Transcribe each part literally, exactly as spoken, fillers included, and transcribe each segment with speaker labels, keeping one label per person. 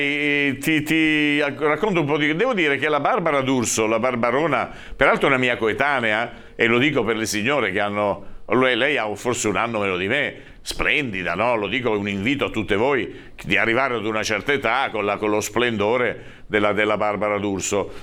Speaker 1: Ti, ti racconto un po' di... Devo dire che la Barbara D'Urso, la Barbarona, peraltro è una mia coetanea, e lo dico per le signore che hanno... Lei, lei ha forse un anno meno di me, splendida, no? Lo dico, un invito a tutte voi di arrivare ad una certa età con, la, con lo splendore della, della Barbara D'Urso.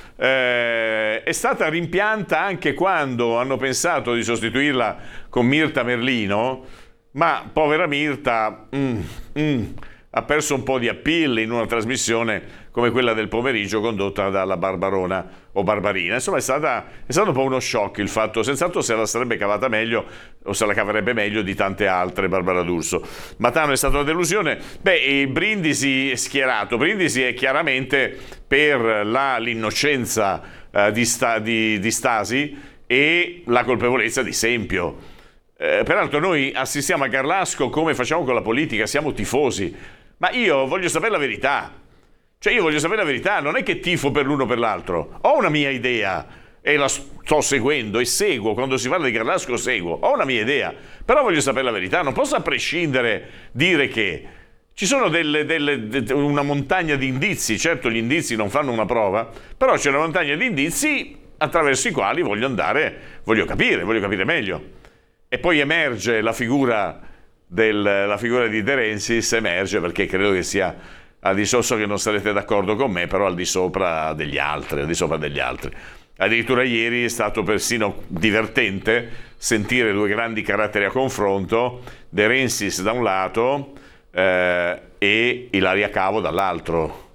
Speaker 1: Eh, è stata rimpianta anche quando hanno pensato di sostituirla con Mirta Merlino, ma povera Mirta... Mm, mm, ha perso un po' di appeal in una trasmissione come quella del pomeriggio condotta dalla Barbarona o Barbarina. Insomma, è, stata, è stato un po' uno shock il fatto, senz'altro se la sarebbe cavata meglio o se la caverebbe meglio di tante altre Barbara D'Urso. Matano è stata una delusione. Beh, Brindisi è schierato. Brindisi è chiaramente per la, l'innocenza eh, di, sta, di, di Stasi e la colpevolezza di Sempio. Eh, peraltro noi assistiamo a Garlasco come facciamo con la politica, siamo tifosi. Ma io voglio sapere la verità, cioè io voglio sapere la verità, non è che tifo per l'uno o per l'altro, ho una mia idea e la sto seguendo e seguo, quando si parla di Garlasco seguo, ho una mia idea, però voglio sapere la verità, non posso a prescindere dire che ci sono delle, delle, de, una montagna di indizi, certo gli indizi non fanno una prova, però c'è una montagna di indizi attraverso i quali voglio andare, voglio capire, voglio capire meglio. E poi emerge la figura... Del, la figura di De Rensis emerge perché credo che sia al di sopra, so che non sarete d'accordo con me, però al di sopra degli altri, al di sopra degli altri. Addirittura ieri è stato persino divertente sentire due grandi caratteri a confronto, De Rensis da un lato eh, e Ilaria Cavo dall'altro.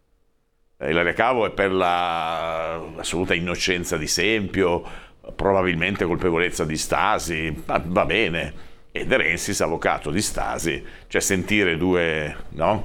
Speaker 1: Ilaria Cavo è per la assoluta innocenza di Sempio, probabilmente colpevolezza di Stasi, va, va bene. E De Rensis, avvocato di Stasi, cioè sentire due, no?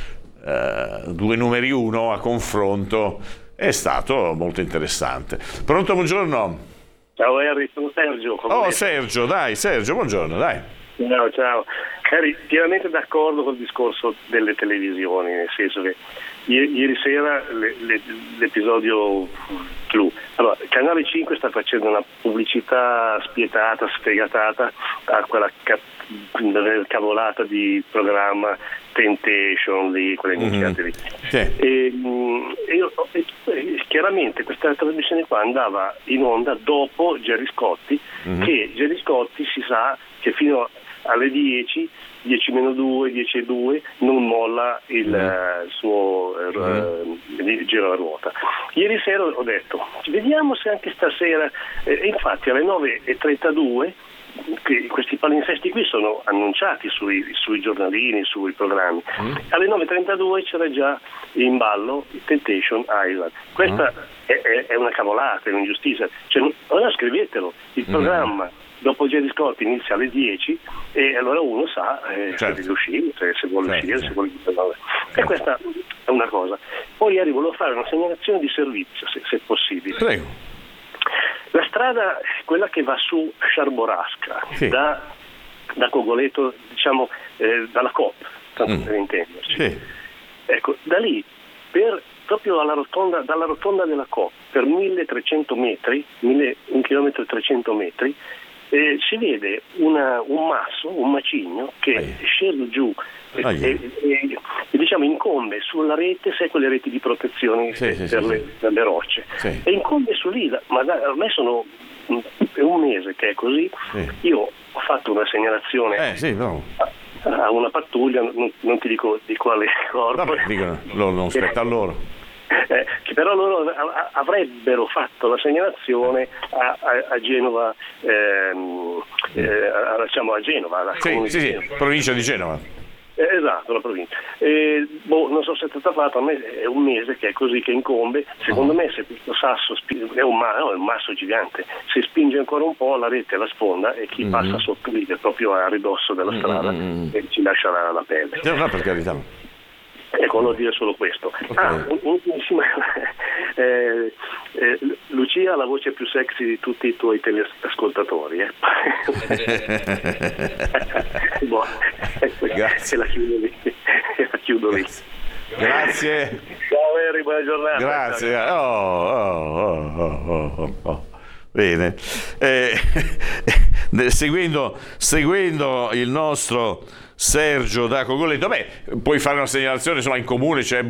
Speaker 1: uh, due numeri uno a confronto è stato molto interessante. Pronto, buongiorno.
Speaker 2: Ciao Henry, sono Sergio.
Speaker 1: Oh Sergio, dai, Sergio, buongiorno, dai.
Speaker 2: Ciao, ciao. Henry, pienamente d'accordo col discorso delle televisioni, nel senso che ieri, ieri sera le, le, l'episodio clou. Allora, Canale cinque sta facendo una pubblicità spietata, sfegatata a quella ca- cavolata di programma Temptation, lì, quelle iniziate lì.
Speaker 1: Sì.
Speaker 2: E, e io, e, e, chiaramente questa trasmissione qua andava in onda dopo Gerry Scotti, mm-hmm. che Gerry Scotti si sa che fino alle dieci, dieci meno due, dieci e due non molla il mm. uh, suo uh, mm. giro alla ruota. Ieri sera ho detto vediamo se anche stasera, e eh, infatti alle nove e trentadue che questi palinsesti qui sono annunciati sui, sui giornalini, sui programmi. Mm. Alle nove e trentadue c'era già in ballo Temptation Island. Questa mm. è, è, è una cavolata, è un'ingiustizia. Cioè, ora scrivetelo, il programma mm. dopo Gerry Scotti inizia alle dieci e allora uno sa eh, certo. se deve uscire, se, se vuole certo. uscire, se vuole... Certo. E questa è una cosa. Poi ieri volevo fare una segnalazione di servizio, se, se possibile.
Speaker 1: Prego.
Speaker 2: La strada, quella che va su Sciarborasca, sì. da, da Cogoleto, diciamo, eh, dalla Coop, tanto mm. per intenderci. Sì. Ecco, da lì, per, proprio alla rotonda, dalla rotonda della Coop, per milletrecento metri, mille, un chilometro e trecento metri, eh, si vede una, un masso, un macigno che Aia. scende giù e, e, e, e diciamo incombe sulla rete, sai quelle reti di protezione sì, per, sì, le, sì. per le rocce, sì. e incombe su lì, ma da, ormai sono è un mese che è così, sì. io ho fatto una segnalazione
Speaker 1: eh, sì, no.
Speaker 2: a, a una pattuglia, non, non ti dico di quale corpo.
Speaker 1: Vabbè, dicono, non spetta a loro.
Speaker 2: Eh, che però loro a, avrebbero fatto la segnalazione a, a, a Genova, ehm, eh, a, diciamo a Genova, alla
Speaker 1: sì, sì, sì,
Speaker 2: Genova.
Speaker 1: provincia di Genova.
Speaker 2: Eh, esatto, la provincia. Eh, boh, non so se è stata fatta, a me è un mese che è così che incombe. Secondo uh-huh. me se questo sasso spi- è, un ma- no, è un masso gigante, se spinge ancora un po' la rete la sponda e chi uh-huh. passa sotto lì, che è proprio a ridosso della strada, uh-huh. e ci lascia la, la pelle.
Speaker 1: No, no, per carità.
Speaker 2: Ecco, volevo dire solo questo. Okay. Ah, ultimissima, eh, eh, Lucia ha la voce più sexy di tutti i tuoi teleascoltatori. Eh. Boh, grazie. La chiudo lì. La chiudo lì.
Speaker 1: Grazie.
Speaker 2: Ciao Eri, buona giornata.
Speaker 1: Grazie. Oh, oh, oh, oh, oh. Bene. Eh, seguendo, seguendo il nostro Sergio da Cogoleto, beh, puoi fare una segnalazione, insomma, in comune c'è